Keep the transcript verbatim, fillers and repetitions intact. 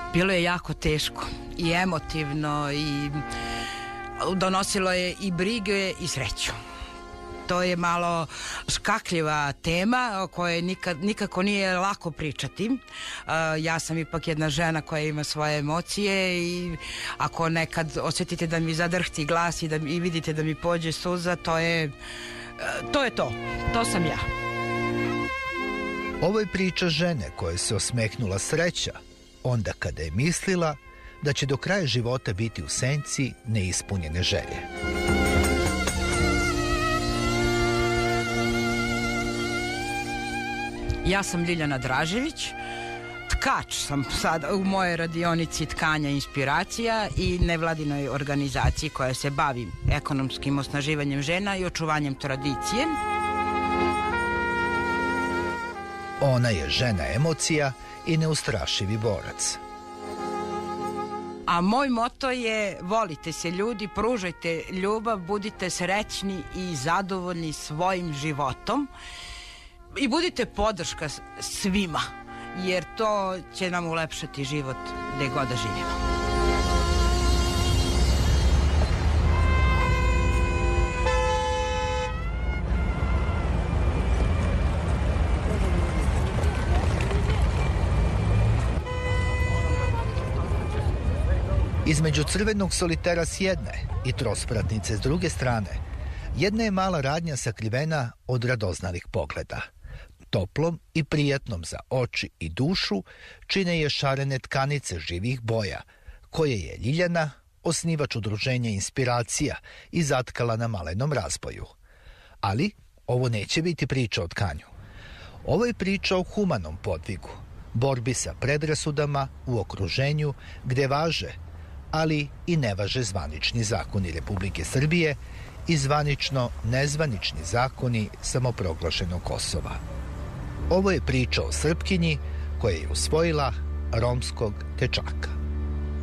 Bilo je jako teško i emotivno i donosilo je i brige i sreću. To je malo škakljiva tema o kojoj nikad, nikako nije lako pričati. Uh, ja sam ipak jedna žena koja ima svoje emocije i ako nekad osjetite da mi zadrhti glas i, da, i vidite da mi pođe suza, to je, uh, to je to. To sam ja. Ovo je priča žene koja se osmehnula sreća onda kada je mislila da će do kraja života biti u senci neispunjene želje. Ja sam Ljiljana Dražević, tkač sam sad u mojoj radionici tkanja inspiracija i nevladinoj organizaciji koja se bavi ekonomskim osnaživanjem žena i očuvanjem tradicije. Ona je žena emocija i neustrašivi borac. A moj moto je: volite se ljudi, pružajte ljubav, budite srećni i zadovoljni svojim životom i budite podrška svima, jer to će nam ulepšati život gde god da živimo. Između crvenog solitera s jedne i trospratnice s druge strane, jedna je mala radnja sakrivena od radoznalih pogleda. Toplom i prijatnom za oči i dušu čine je šarene tkanice živih boja, koje je Ljiljana, osnivač udruženja Inspiracija, i zatkala na malenom razboju. Ali ovo neće biti priča o tkanju. Ovo je priča o humanom podvigu, borbi sa predrasudama u okruženju gde važe, ali i ne važe zvanični zakoni Republike Srbije i zvanično nezvanični zakoni samoproglašenog Kosova. Ovo je priča o Srpkinji koja je usvojila romskog dečaka.